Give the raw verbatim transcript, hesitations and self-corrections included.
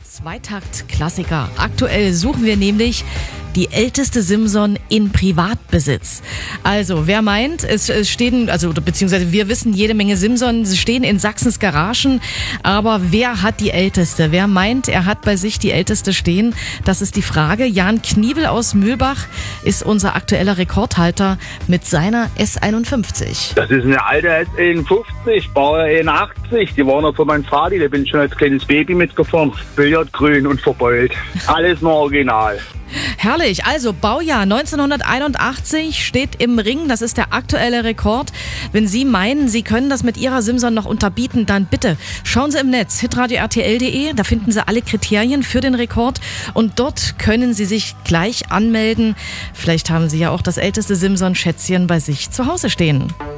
Zweitakt-Klassiker. Aktuell suchen wir nämlich die älteste Simson in Privatbesitz. Also, wer meint, es, es stehen, also beziehungsweise wir wissen jede Menge Simson, sie stehen in Sachsens Garagen, aber wer hat die älteste? Wer meint, er hat bei sich die älteste stehen? Das ist die Frage. Jan Kniebel aus Mühlbach ist unser aktueller Rekordhalter mit seiner S einundfünfzig. Das ist eine alte S einundfünfzig, Baujahr einundachtzig. Die war noch von meinem Vati, da bin ich schon als kleines Baby mitgefahren. Billardgrün und verbeult. Alles nur original. Herrlich, also Baujahr neunzehnhunderteinundachtzig steht im Ring, das ist der aktuelle Rekord. Wenn Sie meinen, Sie können das mit Ihrer Simson noch unterbieten, dann bitte schauen Sie im Netz hitradio r t l punkt d e, da finden Sie alle Kriterien für den Rekord und dort können Sie sich gleich anmelden. Vielleicht haben Sie ja auch das älteste Simson-Schätzchen bei sich zu Hause stehen.